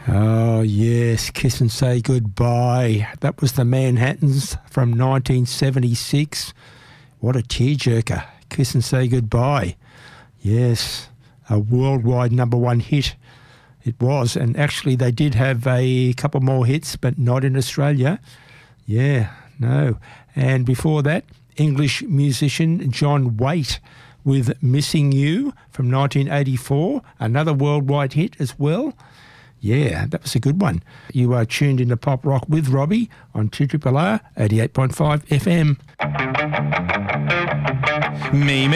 Oh, yes, Kiss and Say Goodbye. That was the Manhattans from 1976. What a tearjerker. Kiss and Say Goodbye. Yes, a worldwide number one hit. It was, and actually they did have a couple more hits, but not in Australia. Yeah, no. And before that, English musician John Waite with Missing You from 1984, another worldwide hit as well. Yeah, that was a good one. You are tuned into Pop Rock with Robbie on 2RRR 88.5 FM. Me.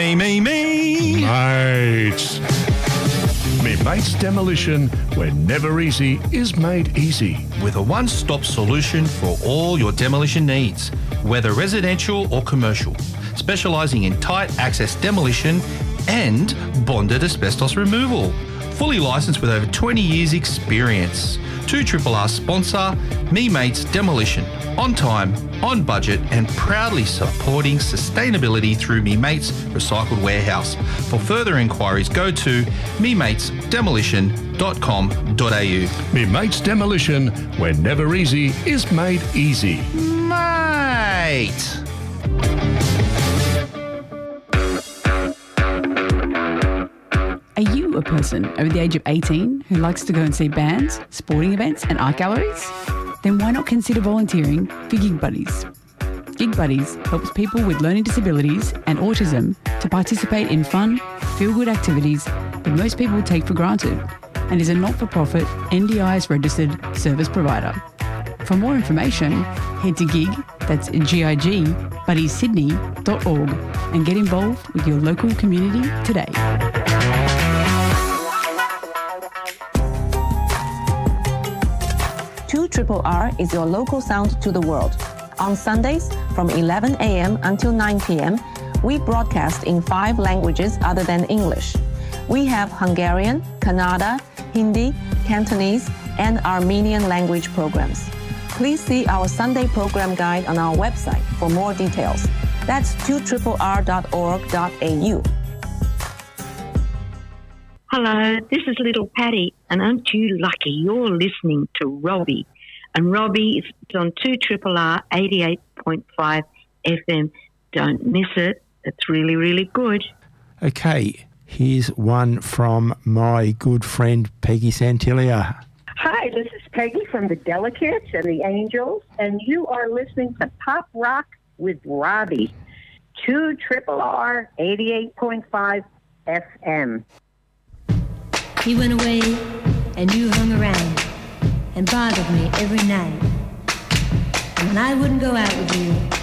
Mates. Me Mates Demolition, where never easy is made easy. With a one-stop solution for all your demolition needs, whether residential or commercial, specialising in tight access demolition and bonded asbestos removal. Fully licensed with over 20 years experience. 2RRR sponsor, Me Mates Demolition. On time, on budget and proudly supporting sustainability through Me Mates Recycled Warehouse. For further inquiries, go to mematesdemolition.com.au. Me Mates Demolition, where never easy is made easy. Mate! Are you a person over the age of 18 who likes to go and see bands, sporting events and art galleries? Then why not consider volunteering for Gig Buddies? Gig Buddies helps people with learning disabilities and autism to participate in fun, feel-good activities that most people take for granted, and is a not-for-profit NDIS registered service provider. For more information, head to GIG, that's G-I-G, buddiesydney.org and get involved with your local community today. 2RRR is your local sound to the world. On Sundays from 11 a.m. until 9 p.m., we broadcast in 5 languages other than English. We have Hungarian, Kannada, Hindi, Cantonese, and Armenian language programs. Please see our Sunday program guide on our website for more details. That's 2RRR.org.au. Hello, this is Little Patty, and aren't you lucky you're listening to Robbie? And Robbie is on 2RRR 88.5 FM. Don't miss it. It's really, really good. Okay, here's one from my good friend Peggy Santilia. Hi, this is Peggy from the Delicates and the Angels, and you are listening to Pop Rock with Robbie, 2RRR 88.5 FM. He went away and you hung around and bothered me every night. And when I wouldn't go out with you,